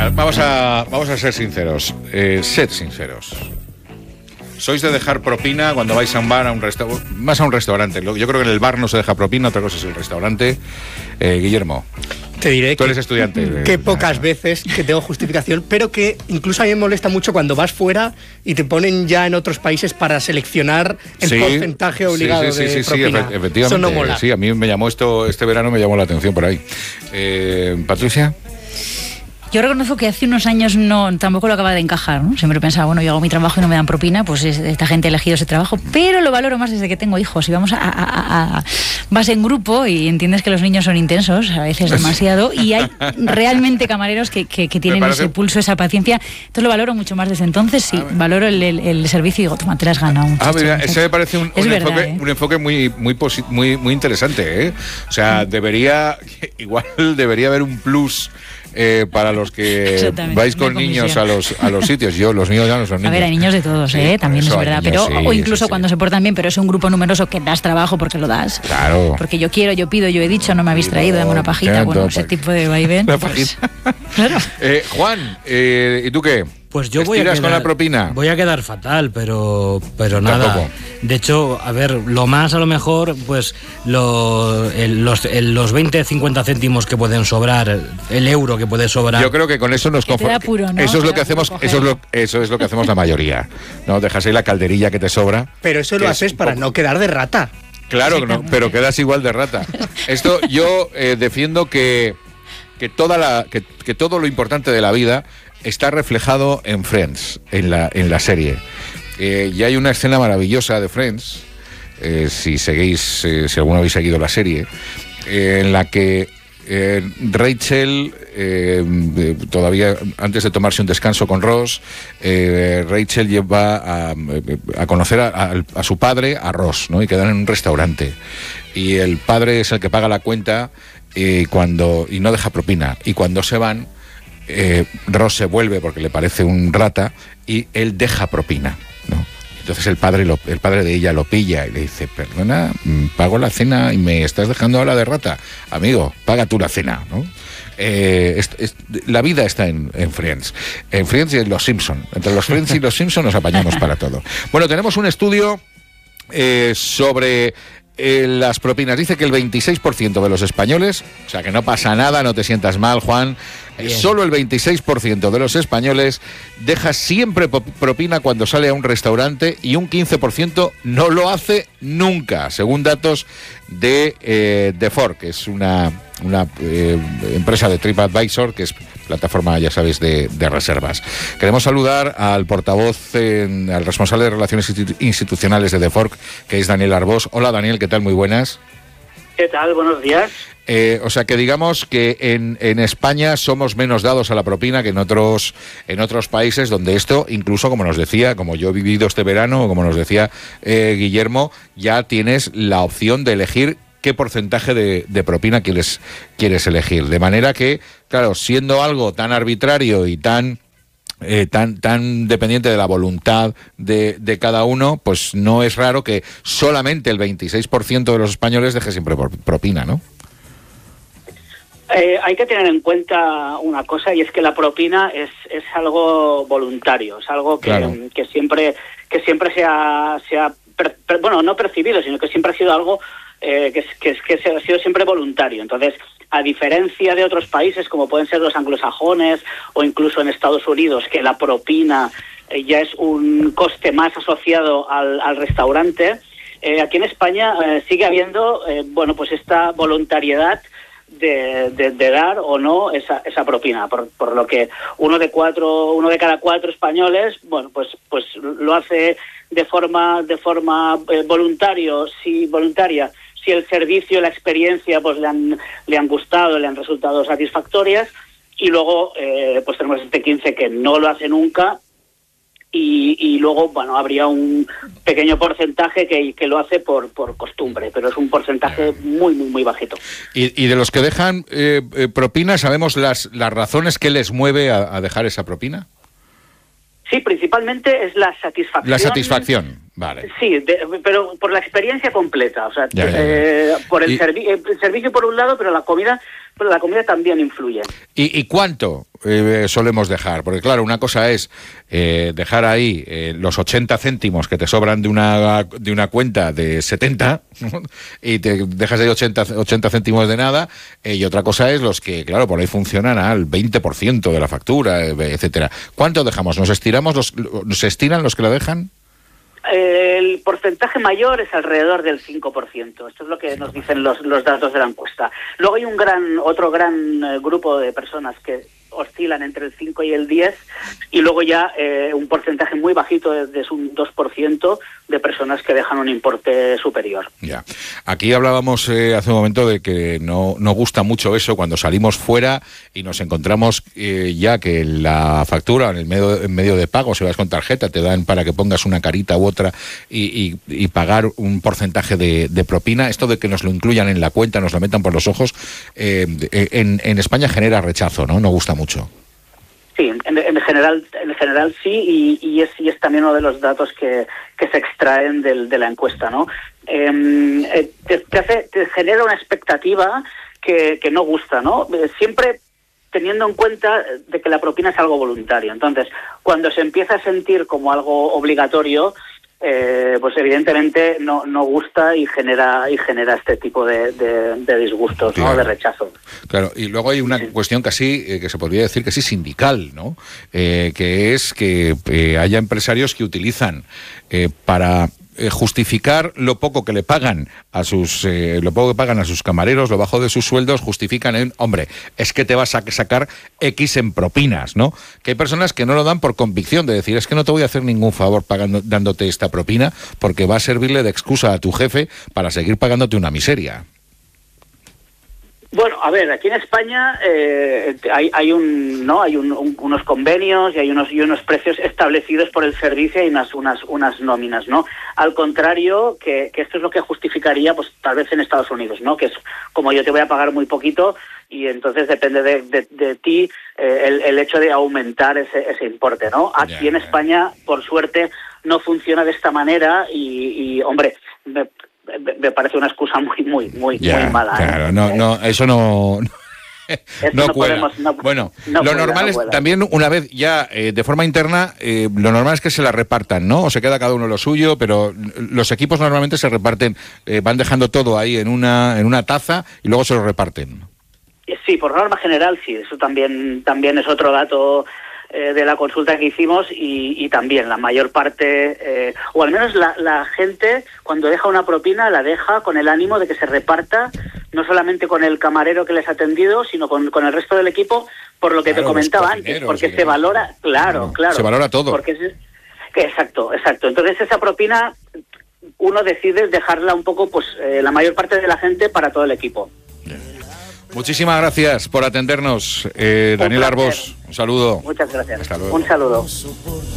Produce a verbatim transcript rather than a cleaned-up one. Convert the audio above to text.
Venga, vamos a, vamos a ser sinceros. Eh, sed sinceros. ¿Sois de dejar propina cuando vais a un bar, a un restaurante? Más a un restaurante. Yo creo que en el bar no se deja propina, otra cosa es el restaurante. Eh, Guillermo. Te diré Tú eres que, estudiante. que pocas veces que tengo justificación, pero que incluso a mí me molesta mucho cuando vas fuera y te ponen ya en otros países para seleccionar el sí, porcentaje obligado sí, sí, sí, de sí, propina. Sí, efectivamente. Eso no mola. Sí, a mí me llamó esto, este verano me llamó la atención por ahí. Eh, Patricia. Yo reconozco que hace unos años no tampoco lo acaba de encajar, ¿no? Siempre pensaba, bueno, yo hago mi trabajo y no me dan propina, pues esta gente ha elegido ese trabajo, pero lo valoro más desde que tengo hijos y vamos a, a, a, a vas en grupo y entiendes que los niños son intensos, a veces demasiado, y hay realmente camareros que, que, que tienen ese pulso, esa paciencia, entonces lo valoro mucho más desde entonces, sí, valoro el, el, el servicio y digo, toma, te las has ganado. Muchacho, ah, mira, ese me parece un, un, verdad, enfoque, ¿eh? un enfoque muy, muy, muy, muy interesante, ¿eh? O sea, debería, igual debería haber un plus. Eh, para los que vais con niños a los a los sitios. Yo, los míos ya no son niños. A ver, hay niños de todos, sí, ¿eh? También es verdad. Niños, pero, sí, o incluso sí, cuando sí. se portan bien, pero es un grupo numeroso que das trabajo porque lo das. Claro. Porque yo quiero, yo pido, yo he dicho, no me habéis traído, dame una pajita. Bueno, ese tipo de vaivén. Pues, claro. eh, Juan, eh, ¿y tú qué? Pues yo voy a quedar, con la propina? Voy a quedar fatal, pero pero nada. Tampoco. De hecho, a ver, lo más a lo mejor, pues lo, el, los, el, los veinte, cincuenta céntimos que pueden sobrar, el euro que puede sobrar. Yo creo que con eso nos conformamos. ¿No? Eso es lo que hacemos, eso es lo, eso es lo que hacemos la mayoría. No dejas ahí la calderilla que te sobra. Pero eso lo haces para no quedar de rata. Claro, no, pero quedas igual de rata. Esto yo eh, defiendo que que toda la que, que todo lo importante de la vida está reflejado en Friends, en la, en la serie. Eh, y hay una escena maravillosa de Friends, eh, si seguís, eh, si alguno habéis seguido la serie, eh, en la que eh, Rachel, eh, todavía antes de tomarse un descanso con Ross, eh, Rachel lleva a, a conocer a, a, a su padre, a Ross, ¿no? Y quedan en un restaurante. Y el padre es el que paga la cuenta y, cuando, y no deja propina. Y cuando se van, Eh, Ross se vuelve porque le parece un rata y él deja propina, ¿no? Entonces el padre lo, el padre de ella lo pilla y le dice, perdona, pago la cena y me estás dejando ahora de rata. Amigo, paga tú la cena, ¿no? Eh, es, es, la vida está en, en Friends. En Friends y en Los Simpson. Entre los Friends y Los Simpson nos apañamos para todo. Bueno, tenemos un estudio eh, sobre Eh, las propinas. Dice que el veintiséis por ciento de los españoles, o sea que no pasa nada, no te sientas mal, Juan, eh, solo el veintiséis por ciento de los españoles deja siempre propina cuando sale a un restaurante y un quince por ciento no lo hace nunca, según datos de eh, TheFork, que es una, una eh, empresa de TripAdvisor, que es plataforma, ya sabéis, de, de reservas. Queremos saludar al portavoz, eh, al responsable de Relaciones Institucionales de TheFork, que es Daniel Arbós. Hola, Daniel, ¿qué tal? Muy buenas. ¿Qué tal? Buenos días. Eh, o sea que digamos que en, en España somos menos dados a la propina que en otros en otros países donde esto, incluso como nos decía, como yo he vivido este verano, como nos decía eh, Guillermo, ya tienes la opción de elegir qué porcentaje de, de propina quieres, quieres elegir. De manera que, claro, siendo algo tan arbitrario y tan Eh, tan tan dependiente de la voluntad de, de cada uno, pues no es raro que solamente el veintiséis por ciento de los españoles deje siempre por propina, ¿no? Eh, hay que tener en cuenta una cosa, y es que la propina es, es algo voluntario, es algo que, claro. que siempre que siempre se ha, se ha per, per, bueno, no percibido, sino que siempre ha sido algo eh, que, que, que ha sido siempre voluntario. Entonces, a diferencia de otros países como pueden ser los anglosajones o incluso en Estados Unidos, que la propina eh, ya es un coste más asociado al, al restaurante, eh, aquí en España eh, sigue habiendo eh, bueno, pues esta voluntariedad de, de, de dar o no esa, esa propina, por, por lo que uno de cuatro, uno de cada cuatro españoles, bueno, pues pues lo hace de forma de forma eh, voluntario, sí, voluntaria. Si el servicio, la experiencia, pues le han le han gustado, le han resultado satisfactorias, y luego eh, pues tenemos este quince que no lo hace nunca, y, y luego bueno habría un pequeño porcentaje que, que lo hace por por costumbre, pero es un porcentaje muy muy muy bajito. Y, y de los que dejan eh, eh, propina, ¿sabemos las las razones que les mueve a, a dejar esa propina? Sí, principalmente es la satisfacción. La satisfacción, vale. Sí, de, pero por la experiencia completa, o sea, ya, ya, ya. Eh, por el, y, servi el servicio por un lado, pero la comida, pero la comida también influye. ¿Y, y cuánto eh, solemos dejar? Porque claro, una cosa es eh, dejar ahí eh, los ochenta céntimos que te sobran de una, de una cuenta de setenta, ¿no? Y te dejas ahí ochenta, ochenta céntimos de nada, eh, y otra cosa es los que, claro, por ahí funcionan al veinte por ciento de la factura, etcétera. ¿Cuánto dejamos? ¿Nos estiramos? Los, ¿Nos estiran los que la dejan? El porcentaje mayor es alrededor del cinco por ciento. Esto es lo que nos dicen los, los datos de la encuesta. Luego hay un gran, otro gran eh, grupo de personas que oscilan entre el cinco y el diez, y luego ya eh, un porcentaje muy bajito, de, de un dos por ciento de personas que dejan un importe superior. Ya. Aquí hablábamos eh, hace un momento de que no, no gusta mucho eso cuando salimos fuera y nos encontramos eh, ya que la factura en el medio, en medio de pago, si vas con tarjeta, te dan para que pongas una carita u otra y, y, y pagar un porcentaje de, de propina. Esto de que nos lo incluyan en la cuenta, nos lo metan por los ojos, eh, en, en España genera rechazo, ¿no? No gusta mucho. Mucho. Sí, en, en general, en general sí, y, y, es, y es también uno de los datos que, que se extraen del, de la encuesta, ¿no? Eh, te, te, hace, te genera una expectativa que, que no gusta, ¿no? Siempre teniendo en cuenta de que la propina es algo voluntario. Entonces, cuando se empieza a sentir como algo obligatorio, Eh, pues evidentemente no, no gusta y genera y genera este tipo de, de, de disgustos, claro, ¿no? De rechazo. Claro, y luego hay una sí. cuestión casi, eh, que se podría decir que sí sindical, ¿no? Eh, que es que eh, haya empresarios que utilizan eh, para eh, justificar lo poco que le pagan a sus eh, lo poco que pagan a sus camareros, lo bajo de sus sueldos, justifican en, hombre, es que te vas a sacar X en propinas, ¿no? Que hay personas que no lo dan por convicción, de decir, es que no te voy a hacer ningún favor pagando, dándote esta propina, porque va a servirle de excusa a tu jefe para seguir pagándote una miseria. Bueno, a ver, aquí en España eh, hay, hay un, no, hay un, un, unos convenios y hay unos y unos precios establecidos por el servicio y unas unas unas nóminas, ¿no? Al contrario, que, que esto es lo que justificaría, pues tal vez en Estados Unidos, ¿no? Que es como yo te voy a pagar muy poquito y entonces depende de, de, de ti eh, el, el hecho de aumentar ese, ese importe, ¿no? Aquí yeah, en España, por suerte, no funciona de esta manera y, y hombre, me, me parece una excusa muy, muy, muy, yeah, muy mala. Claro, ¿eh? no, no, eso no... no, no podemos, no, bueno, no lo pueda, normal no es pueda. También una vez ya eh, de forma interna, eh, lo normal es que se la repartan, ¿no? O se queda cada uno lo suyo, pero los equipos normalmente se reparten, eh, van dejando todo ahí en una en una taza y luego se lo reparten. Sí, por norma general sí, eso también también es otro dato eh, de la consulta que hicimos y, y también la mayor parte, eh, o al menos la, la gente cuando deja una propina la deja con el ánimo de que se reparta no solamente con el camarero que les ha atendido, sino con, con el resto del equipo, por lo que claro, te comentaba antes, porque se valora, claro, no, claro. Se valora todo. Porque es, exacto, exacto. Entonces esa propina uno decide dejarla un poco, pues eh, la mayor parte de la gente para todo el equipo. Muchísimas gracias por atendernos, eh, Daniel Arbós. Un saludo. Muchas gracias. Hasta luego. Un saludo.